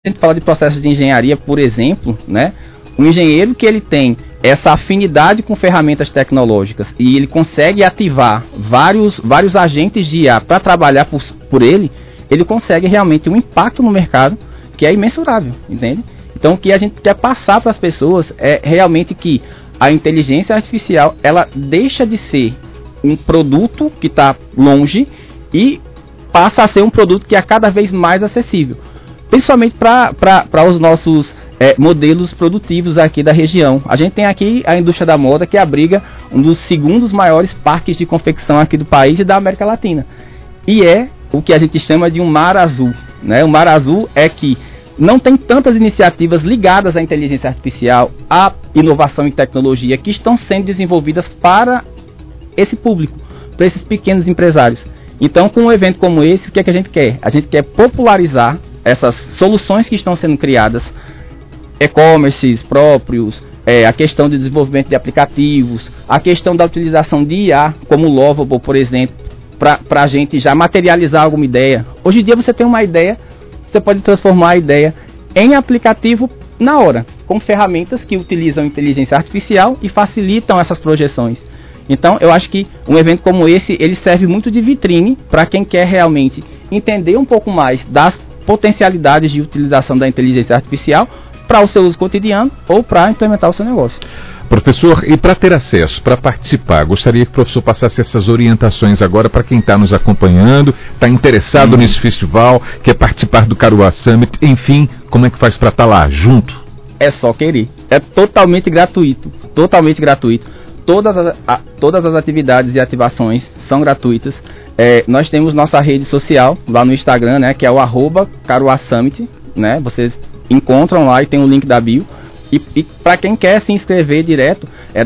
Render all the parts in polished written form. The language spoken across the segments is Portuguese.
a gente fala de processos de engenharia, por exemplo, né? O engenheiro que ele tem essa afinidade com ferramentas tecnológicas e ele consegue ativar vários agentes de IA para trabalhar por ele consegue realmente um impacto no mercado que é imensurável, entende? Então o que a gente quer passar para as pessoas é realmente que a inteligência artificial, ela deixa de ser um produto que está longe e passa a ser um produto que é cada vez mais acessível, principalmente para os nossos modelos produtivos aqui da região. A gente tem aqui a indústria da moda, que abriga um dos segundos maiores parques de confecção aqui do país e da América Latina. E é o que a gente chama de um mar azul, né? O mar azul é que não tem tantas iniciativas ligadas à inteligência artificial, à inovação e tecnologia que estão sendo desenvolvidas para esse público, para esses pequenos empresários. Então, com um evento como esse, o que é que a gente quer? A gente quer popularizar essas soluções que estão sendo criadas, e-commerces próprios, a questão de desenvolvimento de aplicativos, a questão da utilização de IA, como o Lovable, por exemplo, para a gente já materializar alguma ideia. Hoje em dia você tem uma ideia, você pode transformar a ideia em aplicativo na hora, com ferramentas que utilizam inteligência artificial e facilitam essas projeções. Então, eu acho que um evento como esse, ele serve muito de vitrine para quem quer realmente entender um pouco mais das potencialidades de utilização da inteligência artificial para o seu uso cotidiano ou para implementar o seu negócio. Professor, e para ter acesso, para participar, gostaria que o professor passasse essas orientações agora para quem está nos acompanhando, está interessado nesse festival, quer participar do Caruá Summit, enfim, como é que faz para estar lá, junto? É só querer. É totalmente gratuito, totalmente gratuito. Todas as atividades e ativações são gratuitas. Nós temos nossa rede social lá no Instagram, né, que é o @CaruáSummit, né? Vocês encontram lá e tem o link da bio. E para quem quer se inscrever direto, é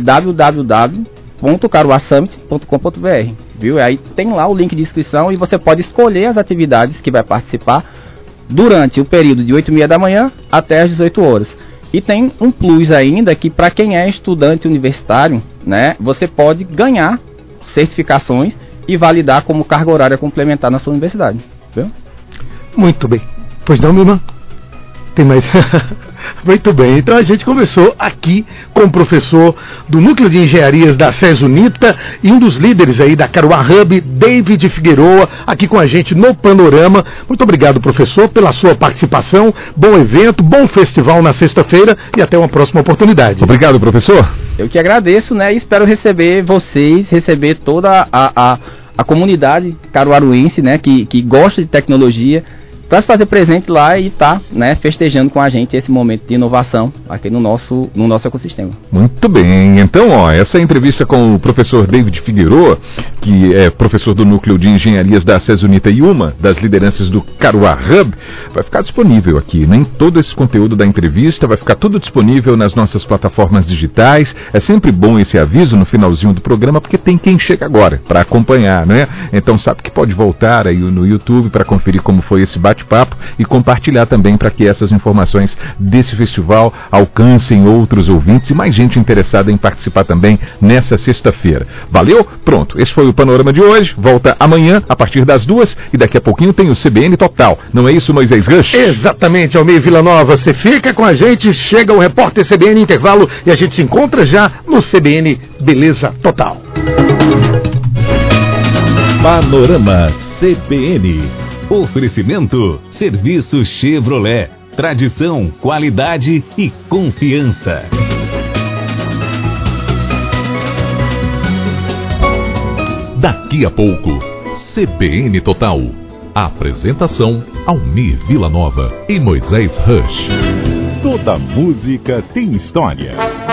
www.caruasummit.com.br, viu? Aí tem lá o link de inscrição e você pode escolher as atividades que vai participar durante o período de 8h30 da manhã até as 18 horas. E tem um plus ainda que para quem é estudante universitário, né, você pode ganhar certificações e validar como carga horária complementar na sua universidade, viu? Muito bem. Pois não, minha irmã? Tem mais? Muito bem, então a gente começou aqui com o professor do Núcleo de Engenharias da SES Unita e um dos líderes aí da Caruá Hub, David Figueroa, aqui com a gente no Panorama. Muito obrigado, professor, pela sua participação, bom evento, bom festival na sexta-feira e até uma próxima oportunidade. Obrigado, professor. Eu que agradeço, né, e espero receber toda a comunidade caruaruense, né, que gosta de tecnologia, para se fazer presente lá e estar, né, festejando com a gente esse momento de inovação aqui no nosso ecossistema. Muito bem, então essa entrevista com o professor David Figueroa, que é professor do Núcleo de Engenharias da SES Unita e uma das lideranças do Caruá Hub, vai ficar disponível aqui, né? Todo esse conteúdo da entrevista vai ficar tudo disponível nas nossas plataformas digitais. É sempre bom esse aviso no finalzinho do programa, porque tem quem chega agora para acompanhar, né? Então sabe que pode voltar aí no YouTube para conferir como foi esse bate-papo e compartilhar também para que essas informações desse festival alcancem outros ouvintes e mais gente interessada em participar também nessa sexta-feira. Valeu? Pronto, esse foi o Panorama de hoje. Volta amanhã a partir das 2h e daqui a pouquinho tem o CBN Total. Não é isso, Moisés Rush? Exatamente, Almir Villanova. Você fica com a gente, chega o repórter CBN Intervalo e a gente se encontra já no CBN Beleza Total. Panorama CBN. Oferecimento, Serviço Chevrolet, tradição, qualidade e confiança. Daqui a pouco, CBN Total. Apresentação, Almir Villanova e Moisés Rush. Toda música tem história.